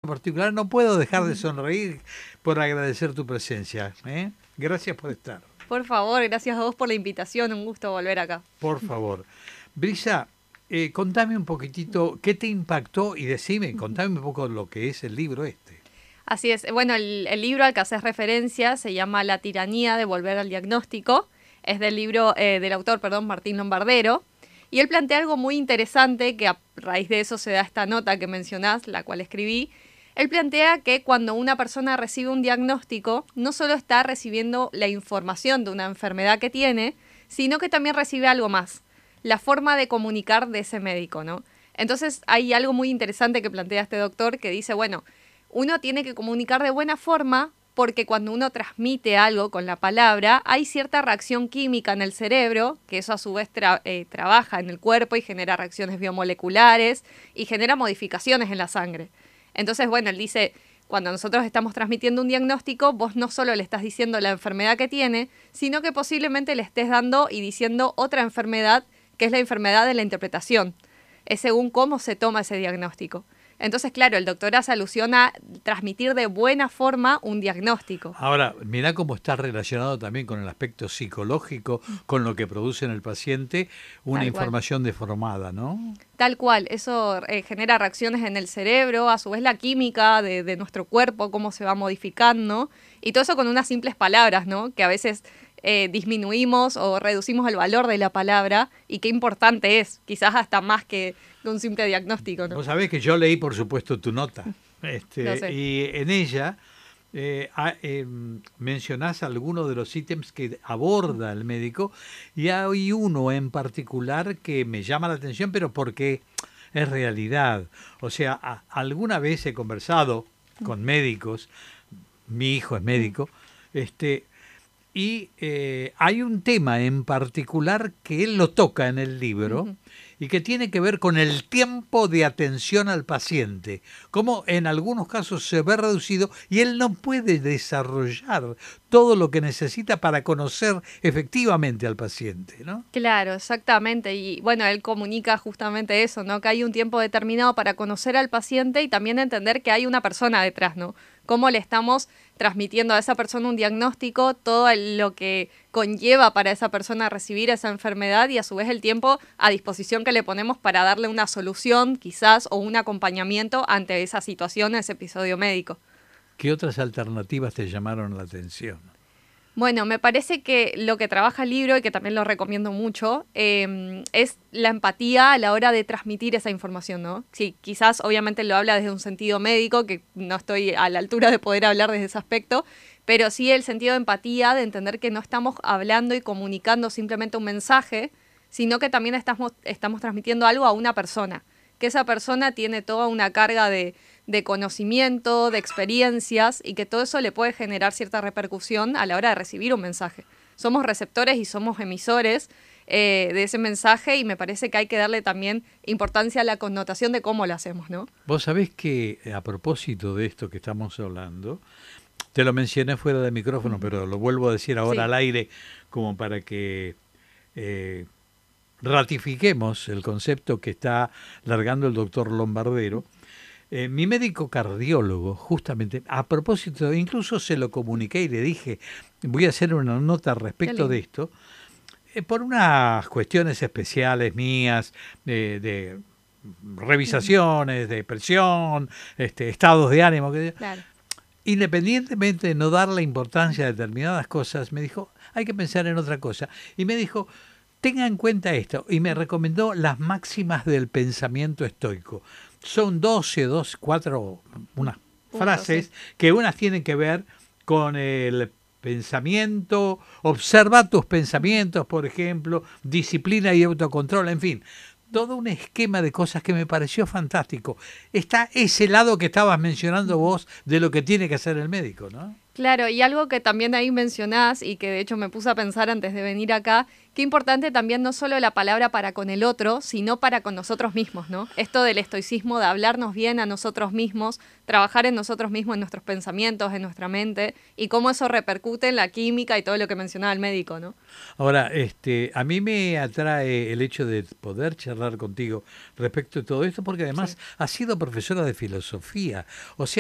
particular, no puedo dejar de sonreír por agradecer tu presencia. Gracias por estar. Por favor, gracias a vos por la invitación, un gusto volver acá. Por favor. Brisa, contame un poquitito qué te impactó y contame un poco lo que es el libro este. Así es. Bueno, el libro al que haces referencia se llama La tiranía de volver al diagnóstico. Es del autor, Martín Lombardero. Y él plantea algo muy interesante, que a raíz de eso se da esta nota que mencionás, la cual escribí. Él plantea que cuando una persona recibe un diagnóstico, no solo está recibiendo la información de una enfermedad que tiene, sino que también recibe algo más, la forma de comunicar de ese médico, ¿no? Entonces hay algo muy interesante que plantea este doctor que dice, bueno, uno tiene que comunicar de buena forma porque cuando uno transmite algo con la palabra, hay cierta reacción química en el cerebro, que eso a su vez trabaja en el cuerpo y genera reacciones biomoleculares y genera modificaciones en la sangre. Entonces, bueno, él dice, cuando nosotros estamos transmitiendo un diagnóstico, vos no solo le estás diciendo la enfermedad que tiene, sino que posiblemente le estés dando y diciendo otra enfermedad, que es la enfermedad de la interpretación. Es según cómo se toma ese diagnóstico. Entonces, claro, el doctor hace alusión a transmitir de buena forma un diagnóstico. Ahora, mirá cómo está relacionado también con el aspecto psicológico, con lo que produce en el paciente una información deformada, ¿no? Tal cual, eso genera reacciones en el cerebro, a su vez la química de nuestro cuerpo, cómo se va modificando, y todo eso con unas simples palabras, ¿no? Que a veces disminuimos o reducimos el valor de la palabra, y qué importante es, quizás hasta más que un simple diagnóstico, ¿no? Vos sabés que yo leí, por supuesto, tu nota, Lo sé. y en ella mencionás algunos de los ítems que aborda el médico, y hay uno en particular que me llama la atención, pero porque es realidad. O sea, alguna vez he conversado con médicos, mi hijo es médico, y hay un tema en particular que él lo toca en el libro y que tiene que ver con el tiempo de atención al paciente, como en algunos casos se ve reducido y él no puede desarrollar todo lo que necesita para conocer efectivamente al paciente, ¿no? Claro, exactamente. Y bueno, él comunica justamente eso, ¿no? Que hay un tiempo determinado para conocer al paciente y también entender que hay una persona detrás, ¿no? Cómo le estamos transmitiendo a esa persona un diagnóstico, todo lo que conlleva para esa persona recibir esa enfermedad y a su vez el tiempo a disposición que le ponemos para darle una solución quizás o un acompañamiento ante esa situación, ese episodio médico. ¿Qué otras alternativas te llamaron la atención? Bueno, me parece que lo que trabaja el libro, y que también lo recomiendo mucho, es la empatía a la hora de transmitir esa información, ¿no? Sí, quizás obviamente lo habla desde un sentido médico, que no estoy a la altura de poder hablar desde ese aspecto, pero sí el sentido de empatía, de entender que no estamos hablando y comunicando simplemente un mensaje, sino que también estamos transmitiendo algo a una persona, que esa persona tiene toda una carga de conocimiento, de experiencias, y que todo eso le puede generar cierta repercusión a la hora de recibir un mensaje. Somos receptores y somos emisores de ese mensaje, y me parece que hay que darle también importancia a la connotación de cómo lo hacemos, ¿no? Vos sabés que a propósito de esto que estamos hablando, te lo mencioné fuera de micrófono, pero lo vuelvo a decir ahora al aire como para que ratifiquemos el concepto que está largando el doctor Lombardero. Mi médico cardiólogo, justamente, a propósito, incluso se lo comuniqué y le dije, voy a hacer una nota respecto de esto, por unas cuestiones especiales mías, de revisaciones, de presión, estados de ánimo. Claro. Independientemente de no darle importancia a determinadas cosas, me dijo, hay que pensar en otra cosa. Y me dijo, tenga en cuenta esto, y me recomendó las máximas del pensamiento estoico. Son 4 frases que unas tienen que ver con el pensamiento, observa tus pensamientos, por ejemplo, disciplina y autocontrol, en fin, todo un esquema de cosas que me pareció fantástico. Está ese lado que estabas mencionando vos de lo que tiene que hacer el médico, ¿no? Claro, y algo que también ahí mencionás y que de hecho me puse a pensar antes de venir acá, qué importante también no solo la palabra para con el otro, sino para con nosotros mismos, ¿no? Esto del estoicismo, de hablarnos bien a nosotros mismos, trabajar en nosotros mismos, en nuestros pensamientos, en nuestra mente, y cómo eso repercute en la química y todo lo que mencionaba el médico, ¿no? Ahora, a mí me atrae el hecho de poder charlar contigo respecto de todo esto, porque además has sido profesora de filosofía, o sea,